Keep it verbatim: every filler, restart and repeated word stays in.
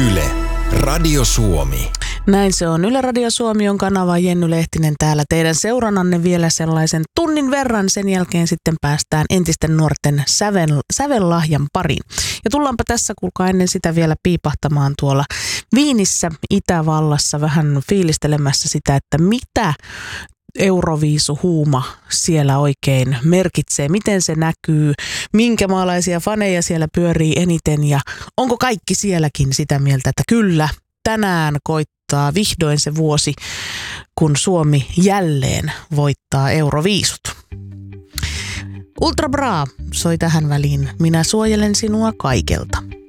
Yle, Radio Suomi. Näin se on. Yle Radio Suomi on kanava. Jenny Lehtinen täällä teidän seurannanne vielä sellaisen tunnin verran. Sen jälkeen sitten päästään entisten nuorten sävel, sävellahjan pariin. Ja tullaanpa tässä, kuulkaa, ennen sitä vielä piipahtamaan tuolla Viinissä, Itävallassa, vähän fiilistelemässä sitä, että mitä Euroviisuhuuma siellä oikein merkitsee, miten se näkyy, minkä maalaisia faneja siellä pyörii eniten ja onko kaikki sielläkin sitä mieltä, että kyllä, tänään koittaa vihdoin se vuosi, kun Suomi jälleen voittaa Euroviisut. Ultra Bra soi tähän väliin. Minä suojelen sinua kaikelta.